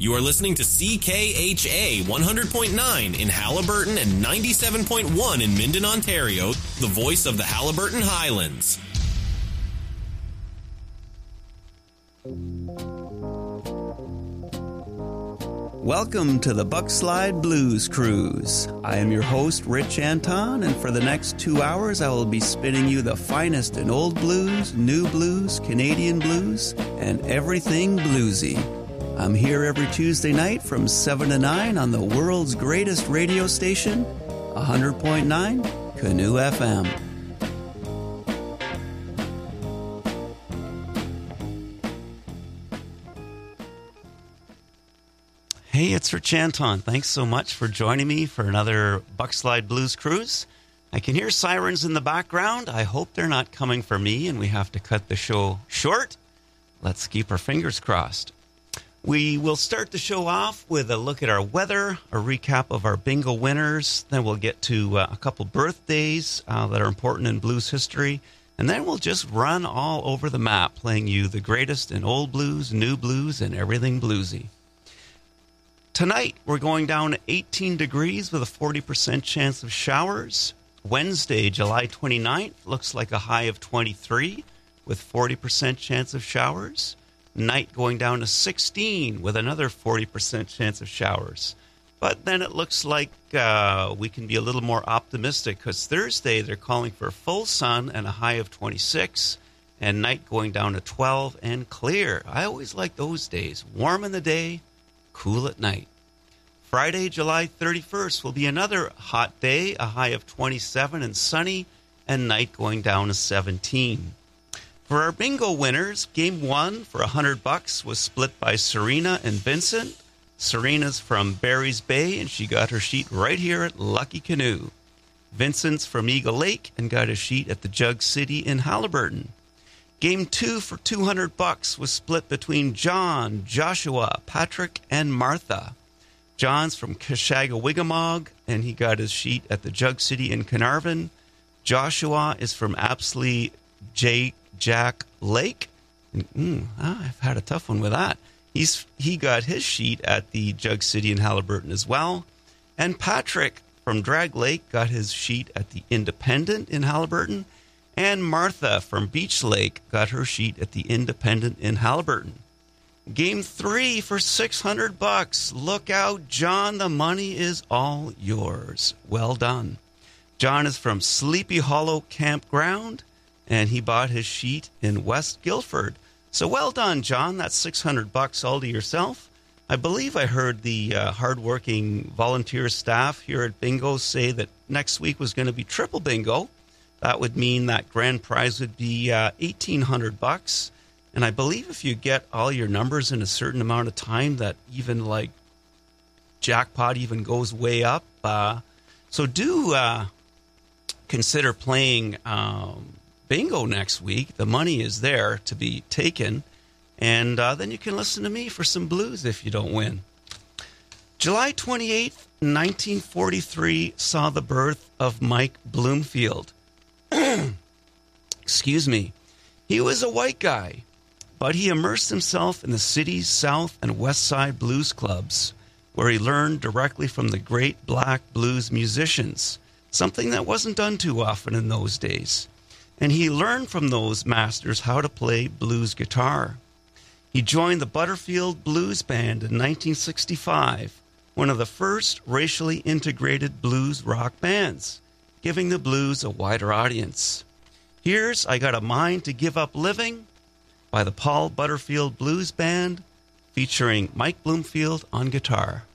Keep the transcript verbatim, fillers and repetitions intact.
You are listening to C K H A one hundred point nine in Haliburton and ninety-seven point one in Minden, Ontario, the voice of the Haliburton Highlands. Welcome to the Buckslide Blues Cruise. I am your host, Rich Anton, and for the next two hours I will be spinning you the finest in old blues, new blues, Canadian blues, and everything bluesy. I'm here every Tuesday night from seven to nine on the world's greatest radio station, one hundred point nine Canoe F M. Hey, it's Rich Anton. Thanks so much for joining me for another Buckslide Blues Cruise. I can hear sirens in the background. I hope they're not coming for me and we have to cut the show short. Let's keep our fingers crossed. We will start the show off with a look at our weather, a recap of our bingo winners. Then we'll get to uh, a couple birthdays uh, that are important in blues history. And then we'll just run all over the map, playing you the greatest in old blues, new blues, and everything bluesy. Tonight, we're going down to eighteen degrees with a forty percent chance of showers. Wednesday, July twenty-ninth, looks like a high of twenty-three with forty percent chance of showers. Night going down to sixteen with another forty percent chance of showers. But then it looks like uh, we can be a little more optimistic because Thursday they're calling for full sun and a high of twenty-six and night going down to twelve and clear. I always like those days. Warm in the day, cool at night. Friday, July thirty-first will be another hot day, a high of twenty-seven and sunny, and night going down to seventeen. For our bingo winners, game one for one hundred bucks was split by Serena and Vincent. Serena's from Barry's Bay, and she got her sheet right here at Lucky Canoe. Vincent's from Eagle Lake and got a sheet at the Jug City in Haliburton. Game two for two hundred bucks was split between John, Joshua, Patrick, and Martha. John's from Kashagawigamog, and he got his sheet at the Jug City in Carnarvon. Joshua is from Apsley J. Jack Lake. And, mm, ah, I've had a tough one with that. He's He got his sheet at the Jug City in Haliburton as well. And Patrick from Drag Lake got his sheet at the Independent in Haliburton. And Martha from Beach Lake got her sheet at the Independent in Haliburton. Game three for six hundred bucks. Look out, John. The money is all yours. Well done. John is from Sleepy Hollow Campground, and he bought his sheet in West Guildford. So well done, John. That's six hundred bucks all to yourself. I believe I heard the uh, hardworking volunteer staff here at Bingo say that next week was going to be triple bingo. That would mean that grand prize would be uh, eighteen hundred bucks. And I believe if you get all your numbers in a certain amount of time, that even like jackpot even goes way up. Uh, so do uh, consider playing um, bingo next week. The money is there to be taken. And uh, then you can listen to me for some blues if you don't win. July twenty-eighth, nineteen forty-three saw the birth of Mike Bloomfield. Excuse me. He was a white guy, but he immersed himself in the city's South and West Side blues clubs, where he learned directly from the great black blues musicians, something that wasn't done too often in those days. And he learned from those masters how to play blues guitar. He joined the Butterfield Blues Band in nineteen sixty-five, one of the first racially integrated blues rock bands, giving the blues a wider audience. Here's I Got a Mind to Give Up Living by the Paul Butterfield Blues Band, featuring Mike Bloomfield on guitar.